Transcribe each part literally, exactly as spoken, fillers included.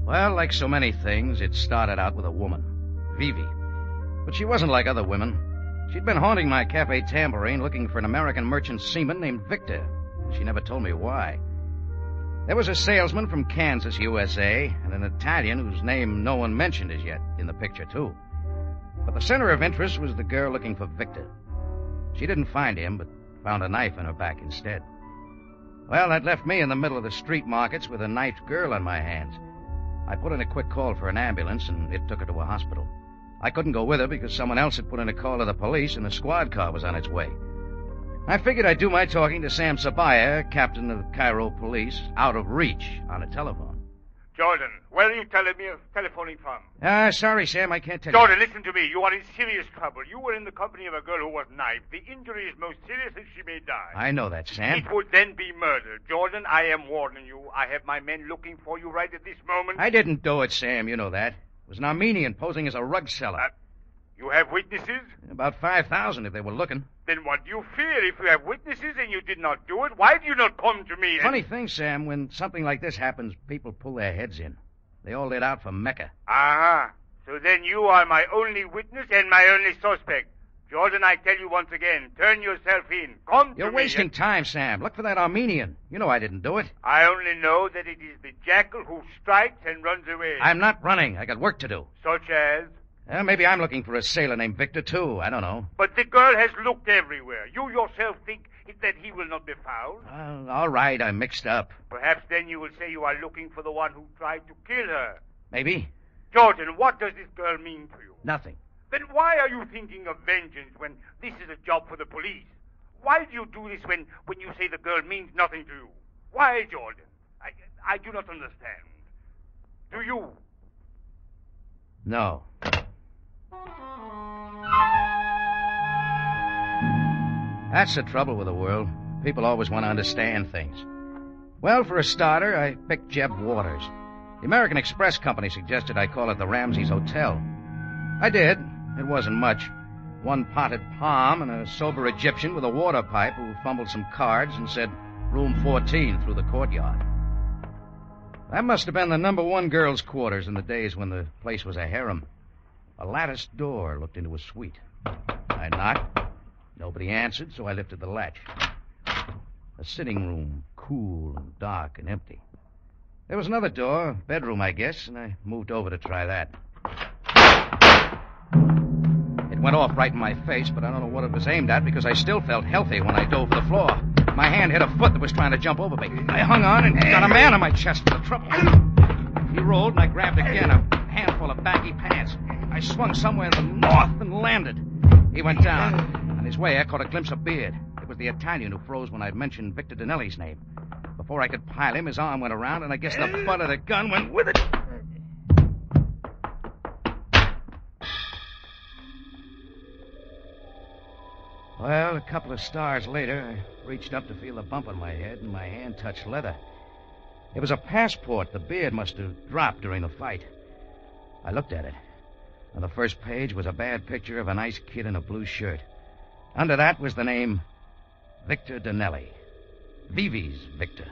Well, like so many things, it started out with a woman, Vivi. But she wasn't like other women. She'd been haunting my Cafe Tambourine looking for an American merchant seaman named Victor. She never told me why. There was a salesman from Kansas, U S A, and an Italian whose name no one mentioned as yet in the picture, too. But the center of interest was the girl looking for Victor. She didn't find him, but found a knife in her back instead. Well, that left me in the middle of the street markets with a knifed girl on my hands. I put in a quick call for an ambulance, and it took her to a hospital. I couldn't go with her because someone else had put in a call to the police, and a squad car was on its way. I figured I'd do my talking to Sam Sabaya, captain of Cairo Police, out of reach, on a telephone. Jordan, where are you telling me telephoning from? Ah, uh, sorry, Sam, I can't tell Jordan, you. Jordan, listen to me. You are in serious trouble. You were in the company of a girl who was knifed. The injury is most serious and she may die. I know that, Sam. It would then be murder. Jordan, I am warning you. I have my men looking for you right at this moment. I didn't do it, Sam. You know that. It was an Armenian posing as a rug seller. Uh, you have witnesses? About five thousand if they were looking. Then what do you fear? If you have witnesses and you did not do it, why do you not come to me? And... Funny thing, Sam, when something like this happens, people pull their heads in. They all lit out for Mecca. Ah, so then you are my only witness and my only suspect. Jordan, I tell you once again, turn yourself in. Come to You're me. wasting time, Sam. Look for that Armenian. You know I didn't do it. I only know that it is the jackal who strikes and runs away. I'm not running. I got work to do. Such as? Uh, maybe I'm looking for a sailor named Victor, too. I don't know. But the girl has looked everywhere. You yourself think that he will not be found? Uh, all right, I'm mixed up. Perhaps then you will say you are looking for the one who tried to kill her. Maybe. Jordan, what does this girl mean to you? Nothing. Then why are you thinking of vengeance when this is a job for the police? Why do you do this when, when you say the girl means nothing to you? Why, Jordan? I, I do not understand. Do you? No. That's the trouble with the world. People always want to understand things. Well, for a starter, I picked Jeb Waters. The American Express Company suggested I call it the Ramses Hotel. I did. It wasn't much. One potted palm and a sober Egyptian with a water pipe who fumbled some cards and said, room fourteen through the courtyard. That must have been the number one girls' quarters in the days when the place was a harem. A latticed door looked into a suite. I knocked. Nobody answered, so I lifted the latch. A sitting room, cool and dark and empty. There was another door, bedroom, I guess, and I moved over to try that. It went off right in my face, but I don't know what it was aimed at because I still felt healthy when I dove to the floor. My hand hit a foot that was trying to jump over me. I hung on and got a man on my chest for the trouble. He rolled, and I grabbed again a handful of baggy pants. I swung somewhere in the north and landed. He went down. On his way, I caught a glimpse of Beard. It was the Italian who froze when I'd mentioned Victor Danelli's name. Before I could pile him, his arm went around, and I guess the butt of the gun went with it. Well, a couple of stars later, I reached up to feel a bump on my head, and my hand touched leather. It was a passport the Beard must have dropped during the fight. I looked at it. On the first page was a bad picture of a nice kid in a blue shirt. Under that was the name Victor Danelli. Vivi's Victor.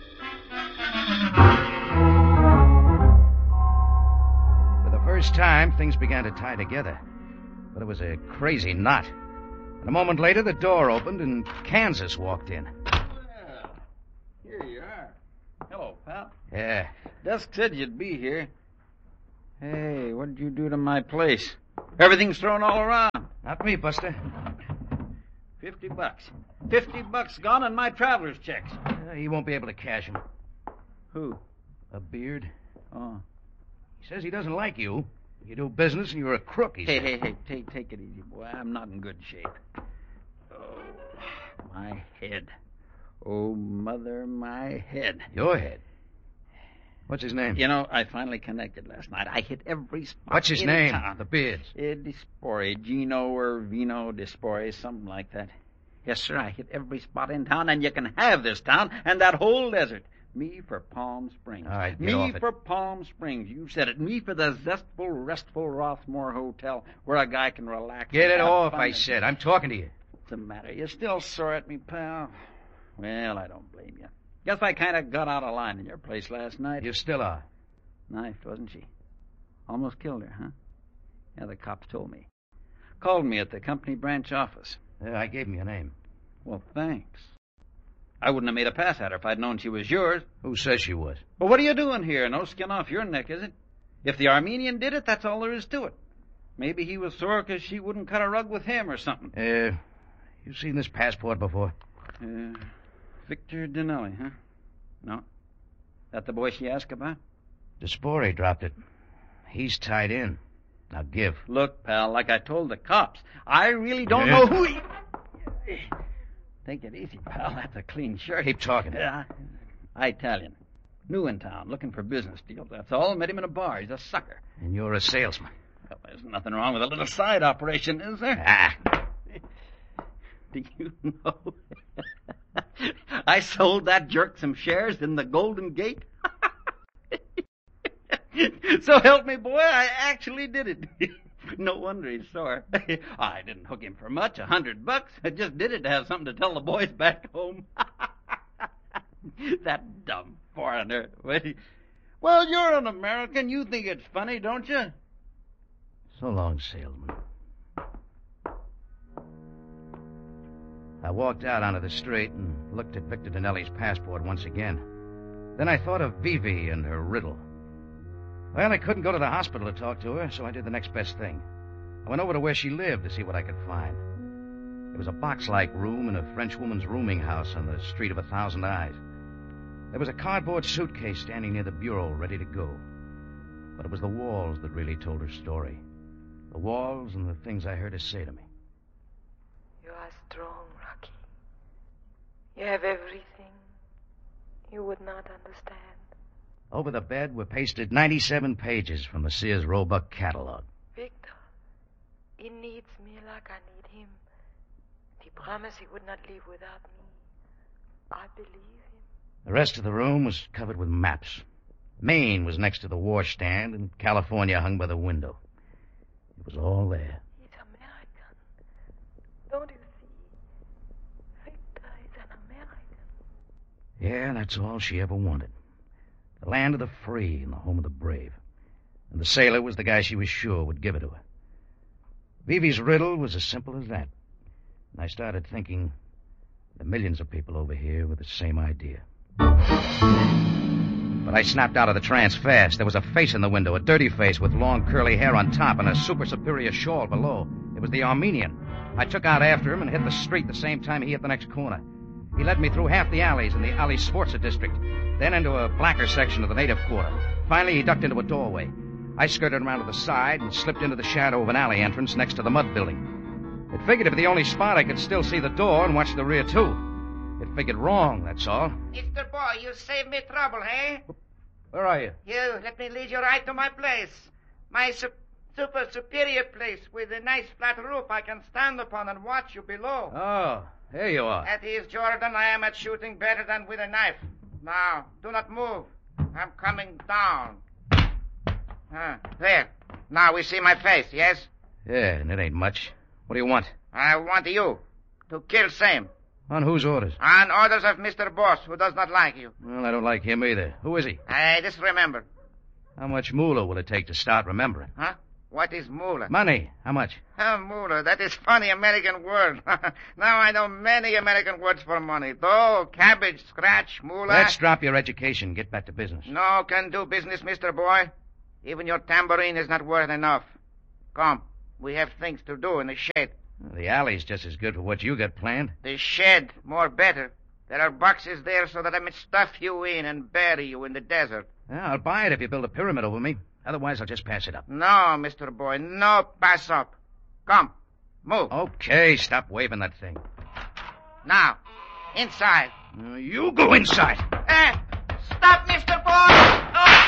For the first time, things began to tie together. But it was a crazy knot. And a moment later, the door opened and Kansas walked in. Well, here you are. Hello, pal. Yeah. Dusk said you'd be here. Hey, what did you do to my place? Everything's thrown all around. Not me, Buster. Fifty bucks. Fifty bucks gone and my traveler's checks. Uh, he won't be able to cash them. Who? A Beard. Oh. He says he doesn't like you. You do business and you're a crook, he Hey, says. hey, hey, take, take it easy, boy. I'm not in good shape. Oh, my head. Oh, mother, my head. Your head? What's his name? You know, I finally connected last night. I hit every spot. What's his in name? Town. The Beard's. Uh, Dispore, Gino or Vino Dispore, something like that. Yes, sir, I hit every spot in town, and you can have this town and that whole desert. Me for Palm Springs. All right, get Me off it. for Palm Springs. You said it. Me for the zestful, restful Rothmore Hotel where a guy can relax. Get and it have off, fun I and- said. I'm talking to you. What's the matter? You still sore at me, pal? Well, I don't blame you. Guess I kind of got out of line in your place last night. You still are. Knifed, wasn't she? Almost killed her, huh? Yeah, the cops told me. Called me at the company branch office. Yeah, I gave him your name. Well, thanks. I wouldn't have made a pass at her if I'd known she was yours. Who says she was? But what are you doing here? No skin off your neck, is it? If the Armenian did it, that's all there is to it. Maybe he was sore because she wouldn't cut a rug with him or something. Uh, you seen this passport before? Uh, Victor Dinelli, huh? No. That the boy she asked about? Dispori dropped it. He's tied in. Now give. Look, pal, like I told the cops, I really don't Yeah. know who he... Take it easy, pal. That's a clean shirt. Keep talking. Yeah. Italian. New in town, looking for business deals, that's all. Met him in a bar. He's a sucker. And you're a salesman. Well, there's nothing wrong with a little side operation, is there? Ah. Do you know? I sold that jerk some shares in the Golden Gate. So help me, boy, I actually did it. No wonder he's sore. I didn't hook him for much, a hundred bucks. I just did it to have something to tell the boys back home. That dumb foreigner. Well, you're an American. You think it's funny, don't you? So long, salesman. I walked out onto the street and looked at Victor Dinelli's passport once again. Then I thought of Vivi and her riddle. Well, I couldn't go to the hospital to talk to her, so I did the next best thing. I went over to where she lived to see what I could find. It was a box-like room in a French woman's rooming house on the Street of a Thousand Eyes. There was a cardboard suitcase standing near the bureau, ready to go. But it was the walls that really told her story. The walls and the things I heard her say to me. You are strong, Rocky. You have everything you would not understand. Over the bed were pasted ninety-seven pages from the Sears Roebuck catalog. Victor, he needs me like I need him. He promised he would not leave without me. I believe him. The rest of the room was covered with maps. Maine was next to the washstand, and California hung by the window. It was all there. He's American. Don't you see? Victor is an American. Yeah, that's all she ever wanted. The land of the free and the home of the brave. And the sailor was the guy she was sure would give it to her. Vivi's riddle was as simple as that. And I started thinking the millions of people over here with the same idea. But I snapped out of the trance fast. There was a face in the window, a dirty face with long curly hair on top and a super superior shawl below. It was the Armenian. I took out after him and hit the street the same time he hit the next corner. He led me through half the alleys in the Ali Sports District, then into a blacker section of the native quarter. Finally, he ducked into a doorway. I skirted around to the side and slipped into the shadow of an alley entrance next to the mud building. It figured to be the only spot I could still see the door and watch the rear, too. It figured wrong, that's all. Mister Boy, you saved me trouble, eh? Where are you? You let me lead you right to my place. My su- super superior place with a nice flat roof I can stand upon and watch you below. Oh, there you are. That is, Jordan, I am at shooting better than with a knife. Now, do not move. I'm coming down. Ah, there. Now we see my face, yes? Yeah, and it ain't much. What do you want? I want you to kill Sam. On whose orders? On orders of Mister Boss, who does not like you. Well, I don't like him either. Who is he? I just remember. How much moolah will it take to start remembering? Huh? What is moolah? Money. How much? Oh, moolah. That is funny American word. Now I know many American words for money. Dough, cabbage, scratch, moolah. Let's drop your education and get back to business. No can do business, Mister Boy. Even your tambourine is not worth enough. Come. We have things to do in the shed. The alley's just as good for what you got planned. The shed, more better. There are boxes there so that I may stuff you in and bury you in the desert. Yeah, I'll buy it if you build a pyramid over me. Otherwise, I'll just pass it up. No, Mister Boy, no pass up. Come, move. Okay, stop waving that thing. Now, inside. Uh, you go inside. Eh, stop, Mister Boy! Oh,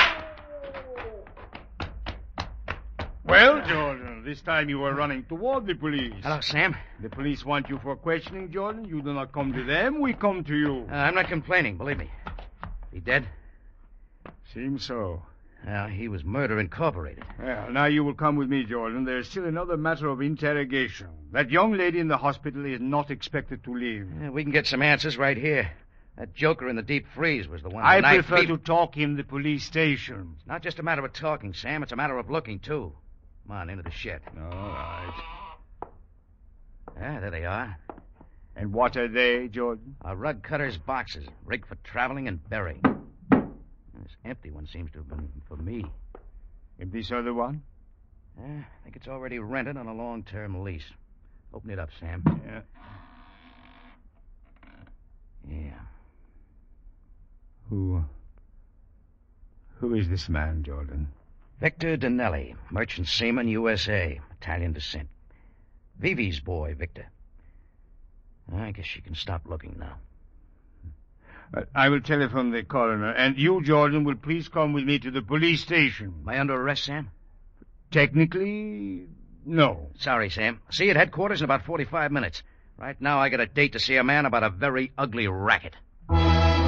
Well, Jordan, this time you were running toward the police. Hello, Sam. The police want you for questioning, Jordan. You do not come to them, we come to you. Uh, I'm not complaining, believe me. He dead? Seems so. Well, he was Murder Incorporated. Well, now you will come with me, Jordan. There's still another matter of interrogation. That young lady in the hospital is not expected to live. Yeah, we can get some answers right here. That joker in the deep freeze was the one. I the knife prefer beat- to talk in the police station. It's not just a matter of talking, Sam. It's a matter of looking, too. Come on, into the shed. All right. Yeah, there they are. And what are they, Jordan? A rug cutter's boxes, rigged for traveling and burying. This empty one seems to have been for me. And this other one? Yeah, I think it's already rented on a long-term lease. Open it up, Sam. Yeah. Yeah. Who... Who is this man, Jordan? Victor Danelli, merchant seaman, U S A, Italian descent. Vivi's boy, Victor. I guess she can stop looking now. Uh, I will telephone the coroner, and you, Jordan, will please come with me to the police station. Am I under arrest, Sam? Technically, no. Sorry, Sam. See you at headquarters in about forty-five minutes. Right now, I got a date to see a man about a very ugly racket.